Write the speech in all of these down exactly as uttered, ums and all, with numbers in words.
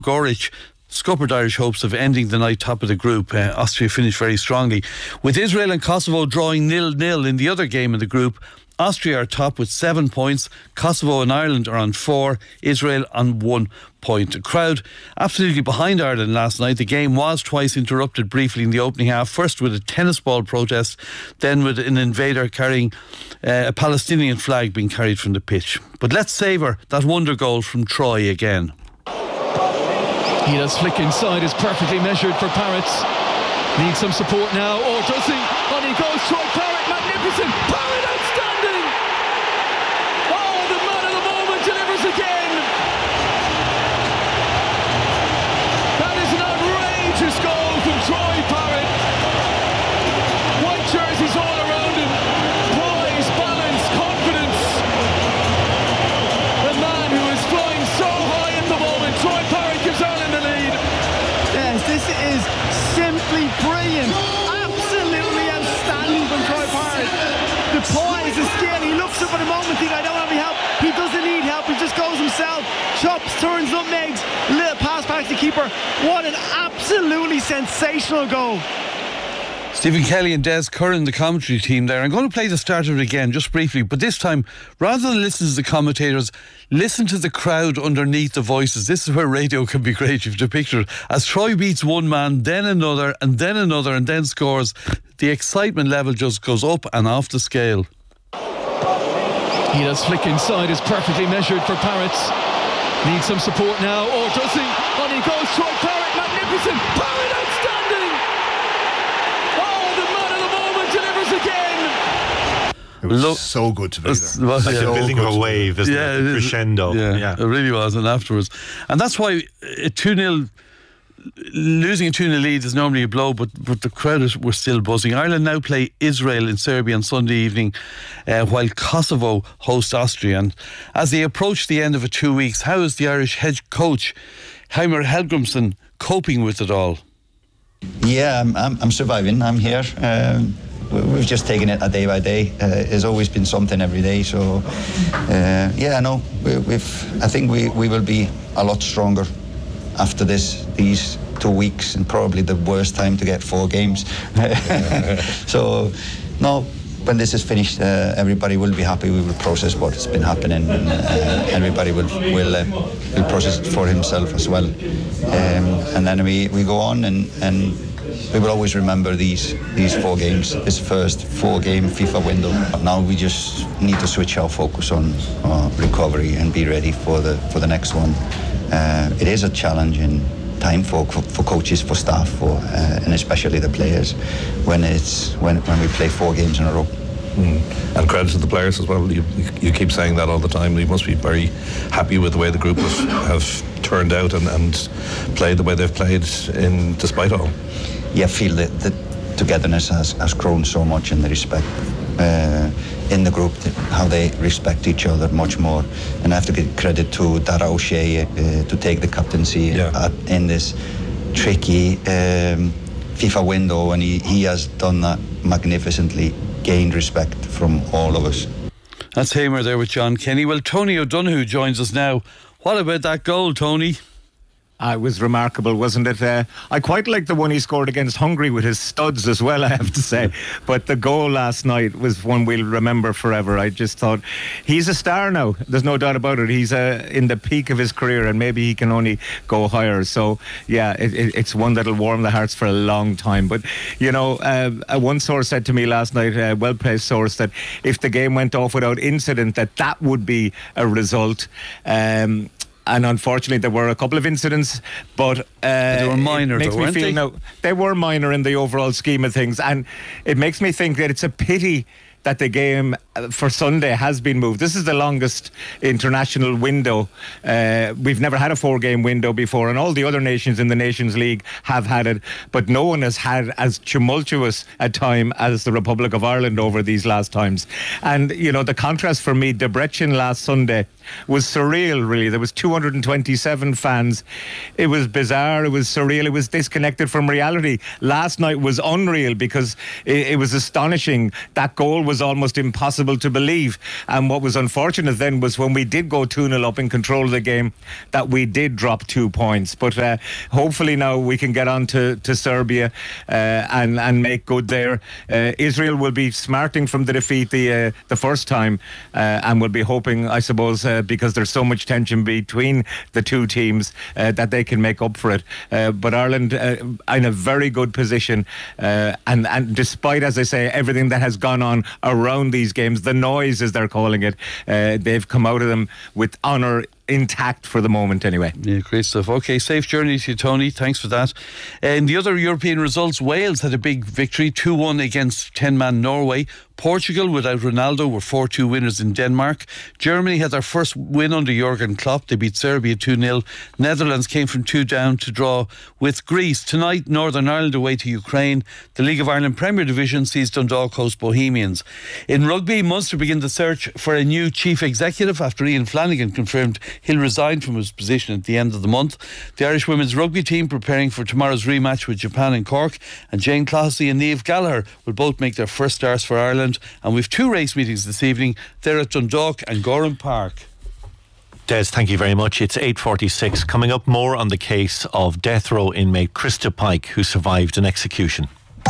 Goric scuppered Irish hopes of ending the night top of the group. Uh, Austria finished very strongly. With Israel and Kosovo drawing nil-nil in the other game in the group, Austria are top with seven points. Kosovo and Ireland are on four. Israel on one point. The crowd absolutely behind Ireland last night. The game was twice interrupted briefly in the opening half. First with a tennis ball protest, then with an invader carrying uh, a Palestinian flag being carried from the pitch. But let's savour that wonder goal from Troy again. He does flick inside, is perfectly measured for Parrots. Needs some support now, or does he? On he goes, Troy Parrott, magnificent. Parrott outstanding. Oh, the man of the moment delivers again. That is an outrageous goal from Troy Parrott. White jerseys all around him. Poise, balance, confidence. The man who is flying so high at the moment. Troy Parrott gives Ireland the lead. Yes, this is simply brilliant. Absolutely outstanding from Troy Parrott. The poise, the skill. He looks up at a moment thinking, I don't have any help. He doesn't need help. He just goes himself. Chops, turns, nutmegs. Little pass back to keeper. What an absolutely sensational goal. Stephen Kelly and Des Curran, the commentary team there. I'm going to play the start of it again, just briefly, but this time, rather than listen to the commentators, listen to the crowd underneath the voices. This is where radio can be great, if you picture it. As Troy beats one man, then another, and then another, and then scores, the excitement level just goes up and off the scale. He does flick inside, is perfectly measured for Parrots. Needs some support now, or does he? On he goes, Troy Parrott, magnificent. Parrott outstanding. Oh, the man of the moment delivers again. It was Look, so good to be there. Was, like yeah, the building of a good. wave, isn't yeah, it? The crescendo. Yeah, yeah, it really was. And afterwards, and that's why a two nil losing a two nil lead is normally a blow, but but the crowd is, were still buzzing. Ireland now play Israel in Serbia on Sunday evening, uh, while Kosovo host Austria. And as they approach the end of a two weeks, how is the Irish head coach Heimer Helgrimsson coping with it all? Yeah, I'm, I'm, I'm surviving. I'm here. Um, we've just taken it a day by day. Uh, it's always been something every day. So, uh, yeah, no, we, we've. I think we, we will be a lot stronger after this these two weeks, and probably the worst time to get four games. So, no. When this is finished, uh, everybody will be happy. We will process what's been happening, and uh, everybody will will, uh, will process it for himself as well. Um, and then we, we go on, and, and we will always remember these these four games, this first four-game FIFA window. Now we just need to switch our focus on uh, recovery and be ready for the for the next one. Uh, it is a challenging time for, for for coaches, for staff, for uh, and especially the players when it's when when we play four games in a row. Mm. And credit to the players as well. You, you keep saying that all the time. You must be very happy with the way the group have, have turned out and, and played the way they've played in despite all. Yeah, I feel that the togetherness has, has grown so much, and the respect uh, in the group, how they respect each other much more. And I have to give credit to Dara O'Shea uh, to take the captaincy yeah. at, in this tricky um, FIFA window, and he, he has done that magnificently, gained respect from all of us. That's Hamer there with John Kenny. Well, Tony O'Donoghue joins us now. What about that goal, Tony? Uh, it was remarkable, wasn't it? Uh, I quite like the one he scored against Hungary with his studs as well, I have to say. But the goal last night was one we'll remember forever. I just thought, he's a star now. There's no doubt about it. He's uh, in the peak of his career, and maybe he can only go higher. So, yeah, it, it, it's one that'll warm the hearts for a long time. But, you know, uh, one source said to me last night, a well-placed source, that if the game went off without incident, that that would be a result. Um... And unfortunately, there were a couple of incidents, but, uh, but they were minor, makes though, me weren't feel they? now they were minor in the overall scheme of things, and it makes me think that it's a pity that the game for Sunday has been moved. This is the longest international window. Uh, we've never had a four-game window before, and all the other nations in the Nations League have had it, but no one has had as tumultuous a time as the Republic of Ireland over these last times. And, you know, the contrast for me, Debrecen last Sunday was surreal, really. There was two hundred twenty-seven fans. It was bizarre, it was surreal, it was disconnected from reality. Last night was unreal because it, it was astonishing. That goal was almost impossible impossible to believe. And what was unfortunate then was when we did go two nil up in control of the game, that we did drop two points. But uh, hopefully now we can get on to, to Serbia uh, and, and make good there. Uh, Israel will be smarting from the defeat the uh, the first time uh, and will be hoping, I suppose, uh, because there's so much tension between the two teams, uh, that they can make up for it. Uh, but Ireland uh, in a very good position, uh, and, and despite, as I say, everything that has gone on around these games, the noise as they're calling it, uh, they've come out of them with honour intact for the moment anyway. Yeah, great stuff. Okay, safe journey to you, Tony. Thanks for that. In the other European results, Wales had a big victory, two one against ten-man Norway. Portugal, without Ronaldo, were four two winners in Denmark. Germany had their first win under Jurgen Klopp. They beat Serbia two nil. Netherlands came from two down to draw with Greece. Tonight, Northern Ireland away to Ukraine. The League of Ireland Premier Division sees Dundalk host Bohemians. In rugby, Munster begin the search for a new chief executive after Ian Flanagan confirmed he'll resign from his position at the end of the month. The Irish women's rugby team preparing for tomorrow's rematch with Japan in Cork, and Jane Clohessy and Niamh Gallagher will both make their first starts for Ireland. And we've two race meetings this evening. They're at Dundalk and Gorham Park. Des, thank you very much. It's eight forty-six. Coming up, more on the case of death row inmate Krista Pike, who survived an execution.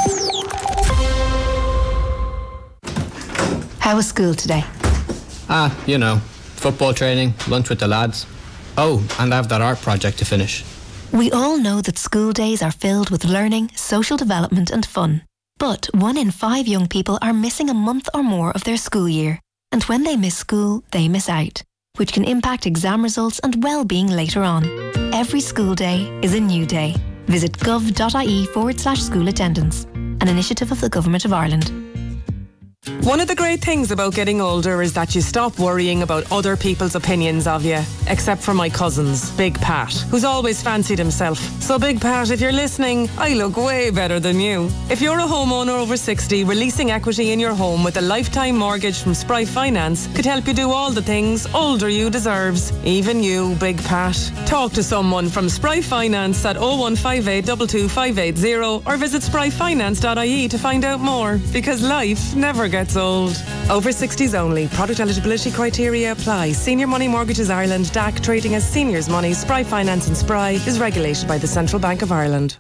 How was school today? Ah, you know, football training, lunch with the lads. Oh, and I have that art project to finish. We all know that school days are filled with learning, social development and fun. But one in five young people are missing a month or more of their school year. And when they miss school, they miss out, which can impact exam results and well-being later on. Every school day is a new day. Visit gov.ie forward slash school attendance, an initiative of the Government of Ireland. One of the great things about getting older is that you stop worrying about other people's opinions of you. Except for my cousins, Big Pat, who's always fancied himself. So Big Pat, if you're listening, I look way better than you. If you're a homeowner over sixty, releasing equity in your home with a lifetime mortgage from Spry Finance could help you do all the things older you deserves. Even you, Big Pat. Talk to someone from Spry Finance at oh one five eight two two five eight zero or visit spry finance dot I E to find out more. Because life never gets old. Over sixties only. Product eligibility criteria apply. Senior Money Mortgages Ireland, D A C, trading as Seniors Money, Spry Finance and Spry, is regulated by the Central Bank of Ireland.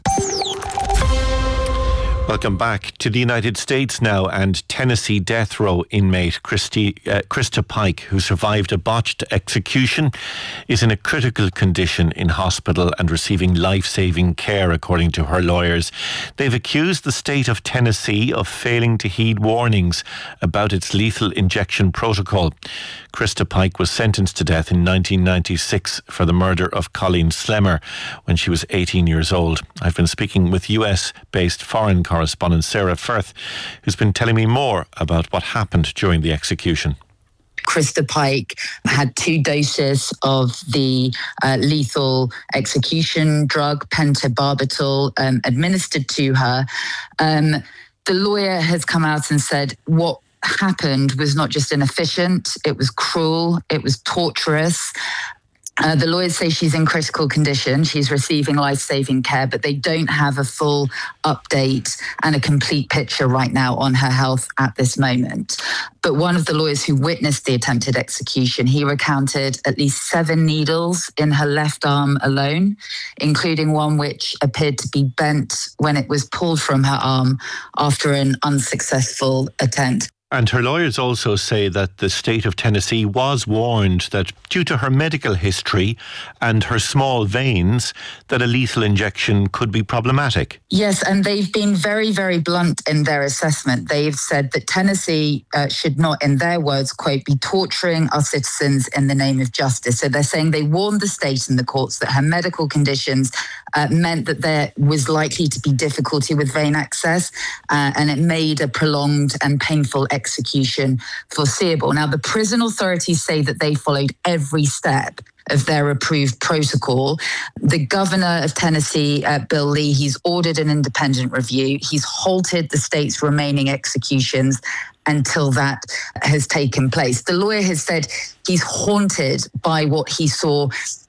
Welcome back to the United States now, and Tennessee death row inmate Christy, uh, Krista Pike, who survived a botched execution, is in a critical condition in hospital and receiving life-saving care, according to her lawyers. They've accused the state of Tennessee of failing to heed warnings about its lethal injection protocol. Krista Pike was sentenced to death in nineteen ninety-six for the murder of Colleen Slemmer when she was eighteen years old. I've been speaking with U S-based foreign correspondent Sarah Firth, who's been telling me more about what happened during the execution. Krista Pike had two doses of the uh, lethal execution drug, pentobarbital, um, administered to her. Um, the lawyer has come out and said what happened was not just inefficient, it was cruel, it was torturous. Uh, the lawyers say she's in critical condition. She's receiving life-saving care, but they don't have a full update and a complete picture right now on her health at this moment. But one of the lawyers who witnessed the attempted execution, he recounted at least seven needles in her left arm alone, including one which appeared to be bent when it was pulled from her arm after an unsuccessful attempt. And her lawyers also say that the state of Tennessee was warned that due to her medical history and her small veins, that a lethal injection could be problematic. Yes, and they've been very, very blunt in their assessment. They've said that Tennessee uh, should not, in their words, quote, be torturing our citizens in the name of justice. So they're saying they warned the state and the courts that her medical conditions uh, meant that there was likely to be difficulty with vein access, uh, and it made a prolonged and painful execution foreseeable. Now, the prison authorities say that they followed every step of their approved protocol. The governor of Tennessee, uh, Bill Lee, he's ordered an independent review. He's halted the state's remaining executions until that has taken place. The lawyer has said he's haunted by what he saw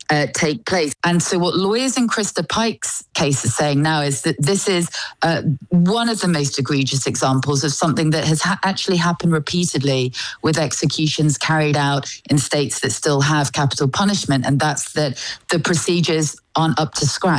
uh, take place. And so what lawyers in Krista Pike's case are saying now is that this is uh, one of the most egregious examples of something that has ha- actually happened repeatedly with executions carried out in states that still have capital punishment, and that's that the procedures aren't up to scratch.